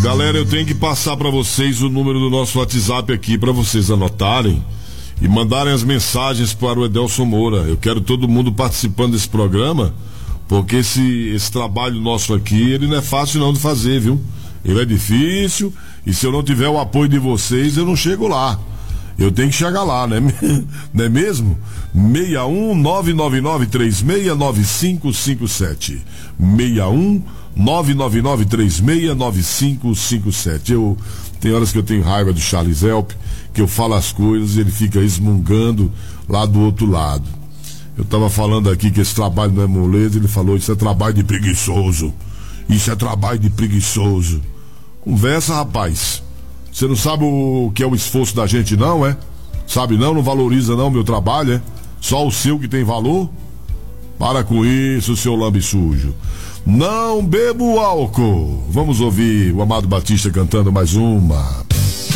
Galera, eu tenho que passar para vocês o número do nosso WhatsApp aqui para vocês anotarem e mandarem as mensagens para o Edelson Moura. Eu quero todo mundo participando desse programa, porque esse trabalho nosso aqui, ele não é fácil não de fazer, viu? Ele é difícil, e se eu não tiver o apoio de vocês, eu não chego lá. Eu tenho que chegar lá, né? Não é mesmo? 61-999-369557. 61-999-369557. Tem horas que eu tenho raiva do Charles Help, que eu falo as coisas e ele fica resmungando lá do outro lado. Eu tava falando aqui que esse trabalho não é moleza, ele falou, isso é trabalho de preguiçoso. Isso é trabalho de preguiçoso. Conversa, rapaz. Você não sabe o que é o esforço da gente, não, é? Sabe não? Não valoriza não o meu trabalho, é? Só o seu que tem valor? Para com isso, seu lambe sujo. Não bebo álcool. Vamos ouvir o Amado Batista cantando mais uma.